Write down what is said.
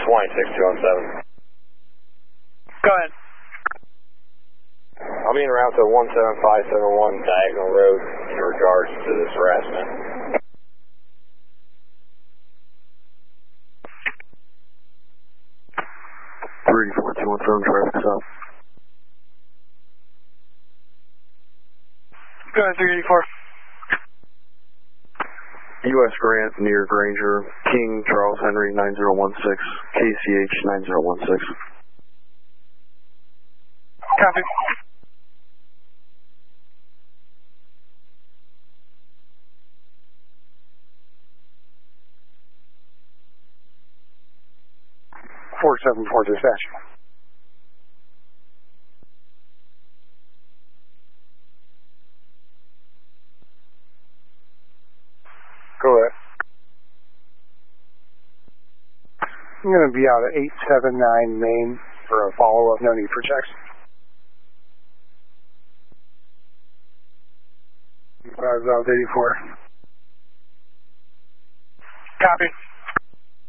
26217. Go ahead. I'll be en route to 17571 Diagonal Road in regards to this harassment. Traffic stop. Go ahead, 384. U.S. Grant near Granger, King Charles Henry 9016, KCH 9016. Copy. .474 dispatch. Go ahead. I'm going to be out at 879 Main for a follow-up. No need for checks. 5 out 84. Copy.